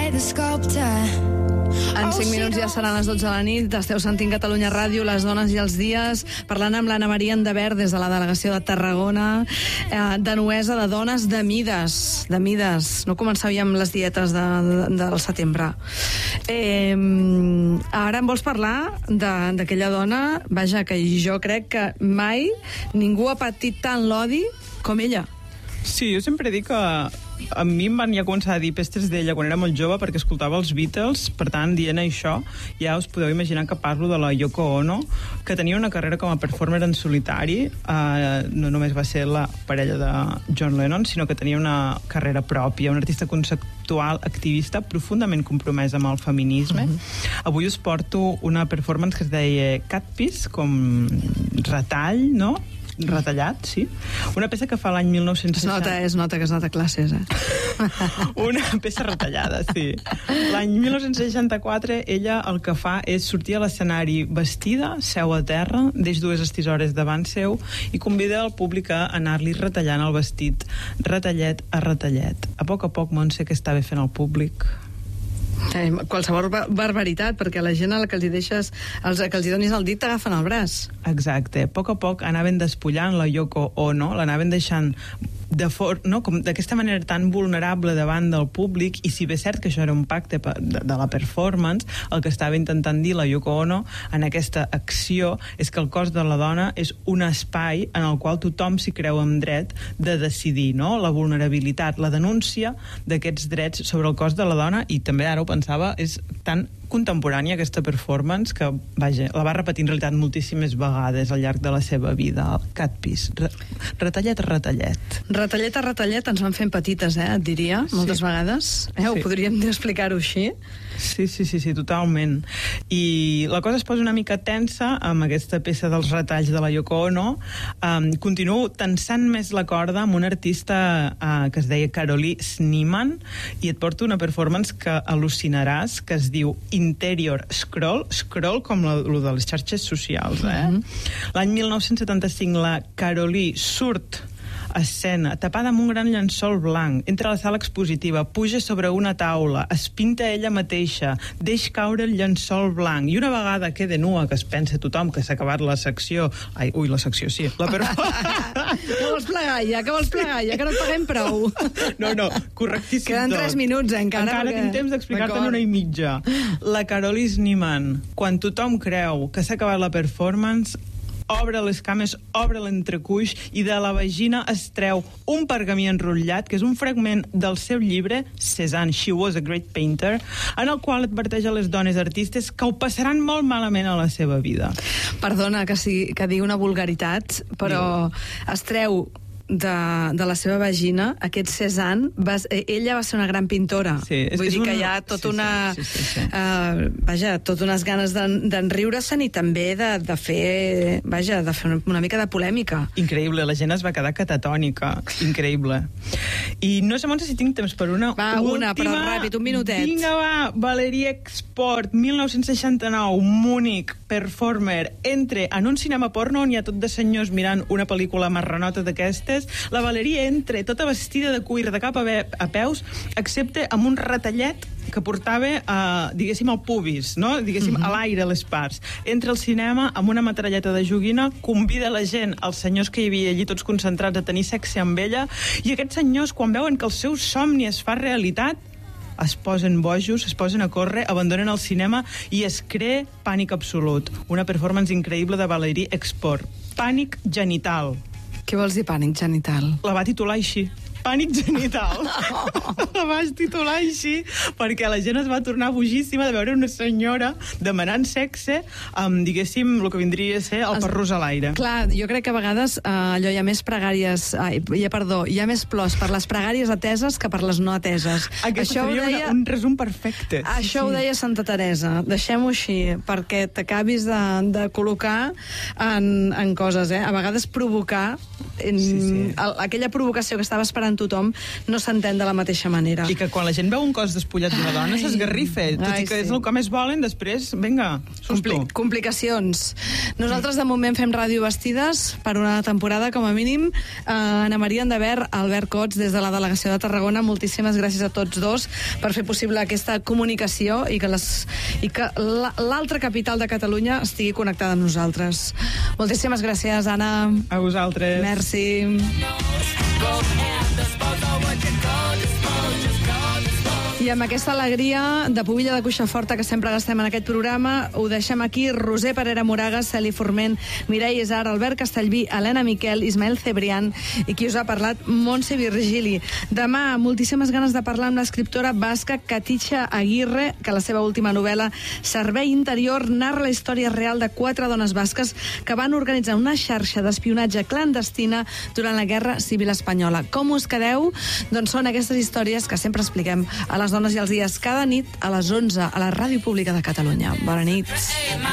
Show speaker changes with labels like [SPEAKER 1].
[SPEAKER 1] by the sculptor.
[SPEAKER 2] En 5 minuts ja seran les 12 de la nit. Esteu sentint Catalunya Ràdio, Les dones i els dies, parlant amb l'Anna Maria Endavert des de la delegació de Tarragona, de Nuesa, de dones de mides. No començàvem les dietes del setembre. Ara em vols parlar d'aquella dona, vaja, que jo crec que mai ningú ha patit tant l'odi com ella.
[SPEAKER 3] Sí, jo sempre dic que a mi em van ja començar a dir pestes d'ella quan era molt jove perquè escoltava els Beatles, per tant, dient això, ja us podeu imaginar que parlo de la Yoko Ono, que tenia una carrera com a performer en solitari, no només va ser la parella de John Lennon, sinó que tenia una carrera pròpia, una artista conceptual, activista, profundament compromesa amb el feminisme. Avui us porto una performance que es deia Cat Piece, com retall, no? Retallat, sí. Una peça que fa l'any 1960...
[SPEAKER 2] Es nota que has anat a classes,
[SPEAKER 3] Una peça retallada, sí. L'any 1964 ella el que fa és sortir a l'escenari vestida, seu a terra, deix 2 estisores davant seu i convida el públic a anar-li retallant el vestit, retallet a retallet. A poc, Montse, què estava fent el públic?
[SPEAKER 2] Qualsevol barbaritat, perquè la gent a la que els hi deixes, que els hi donis el dit t'agafen el braç.
[SPEAKER 3] Exacte, a poc anaven despullant la Yoko Ono, l'anaven deixant d'aquesta manera tan vulnerable davant del públic, i si bé és cert que això era un pacte de la performance, el que estava intentant dir la Yoko Ono en aquesta acció és que el cos de la dona és un espai en el qual tothom s'hi creu amb dret de decidir, no? La vulnerabilitat, la denúncia d'aquests drets sobre el cos de la dona, i també ara ho pensava, és tan contemporània aquesta performance que, vaja, la va repetir en realitat moltíssimes vegades al llarg de la seva vida. Cat Piece, retallet a retallet.
[SPEAKER 2] Retallet a retallet ens van fent petites, et diria, moltes vegades. Ho podríem explicar-ho així?
[SPEAKER 3] Sí, totalment. I la cosa es posa una mica tensa amb aquesta peça dels retalls de la Yoko Ono. Continuo tensant més la corda amb una artista que es deia Carolee Schneemann, i et porto una performance que al·lucinaràs, que es diu Interior Scroll com lo de les xarxes socials, L'any 1975 la Carolee surt a escena, tapada amb un gran llençol blanc, entra a la sala expositiva, puja sobre una taula, es pinta ella mateixa, deix caure el llençol blanc, i una vegada queda nua, que es pensa tothom que s'ha acabat la secció... la secció, sí.
[SPEAKER 2] Que vols plegar ja, que no et paguem prou.
[SPEAKER 3] No, correctíssim.
[SPEAKER 2] Queden 3 minuts, encara
[SPEAKER 3] tinc temps d'explicar-te'n una i mitja. La Carolee Schneemann, quan tothom creu que s'ha acabat la performance, obre les cames, obre l'entrecuix i de la vagina es treu un pergamí enrotllat, que és un fragment del seu llibre Cézanne, She Was a Great Painter, en el qual adverteix a les dones artistes que ho passaran molt malament a la seva vida.
[SPEAKER 2] Perdona que digui una vulgaritat, però es treu de la seva vagina aquest Cézanne. Ella va ser una gran pintora, vull dir que hi ha tota una tot unes ganes d'enriure-se'n i també de fer una mica de polèmica.
[SPEAKER 3] Increïble, la gent es va quedar catatònica, increïble. I no sé, Montse, si tinc temps per una
[SPEAKER 2] última, però ràpid, un minutet.
[SPEAKER 3] Vinga, va, Valérie Export, 1969, Múnich, performer, entre en un cinema porno on hi ha tot de senyors mirant una pel·lícula marranota d'aquestes. La Valérie entra tota vestida de cuir de cap a peus, excepte amb un retallet que portava, diguéssim, al pubis, no? Diguéssim, a l'aire, a les parts. Entra al cinema amb una metralleta de joguina, convida la gent, els senyors que hi havia allí tots concentrats, a tenir sexe amb ella, i aquests senyors, quan veuen que el seu somni es fa realitat, es posen bojos, es posen a córrer, abandonen el cinema i es crea pànic absolut. Una performance increïble de Valérie Export. Pànic genital.
[SPEAKER 2] Què vols dir, pànic genital?
[SPEAKER 3] La va titular així. Pànic genital. La vaig titular així perquè la gent es va tornar bojíssima de veure una senyora demanant sexe amb, diguéssim, el que vindria a ser el perrús a l'aire.
[SPEAKER 2] Clar, jo crec que a vegades allò hi ha més pregàries, hi ha més plors per les pregàries ateses que per les no ateses.
[SPEAKER 3] Això seria un resum perfecte.
[SPEAKER 2] Això ho deia Santa Teresa. Deixem-ho així, perquè t'acabis de col·locar en coses, A vegades provocar aquella provocació que estava esperant tothom no s'entén de la mateixa manera.
[SPEAKER 3] I que quan la gent veu un cos despullat d'una dona s'esgarrifa, tot i que és el que més volen, després, vinga, susto.
[SPEAKER 2] Complicacions. Nosaltres de moment fem ràdio vestides per una temporada, com a mínim. Ana Maria Endavert, Albert Cots, des de la delegació de Tarragona, moltíssimes gràcies a tots dos per fer possible aquesta comunicació i que l'altra capital de Catalunya estigui connectada amb nosaltres. Moltíssimes gràcies, Anna.
[SPEAKER 3] A vosaltres.
[SPEAKER 2] Merci. I amb aquesta alegria de pubilla de cuixa forta que sempre gastem en aquest programa, ho deixem aquí. Roser Parera Moragas, Celi Forment, Mireia Isar, Albert Castellví, Helena Miquel, Ismael Cebrián i qui us ha parlat, Montse Virgili. Demà, moltíssimes ganes de parlar amb l'escriptora basca Katitxa Aguirre, que la seva última novel·la, Servei Interior, narra la història real de 4 dones basques que van organitzar una xarxa d'espionatge clandestina durant la Guerra Civil Espanyola. Com us quedeu? Doncs són aquestes històries que sempre expliquem a les dones i els dies cada nit a les 11 a la Ràdio Pública de Catalunya. Bona nit.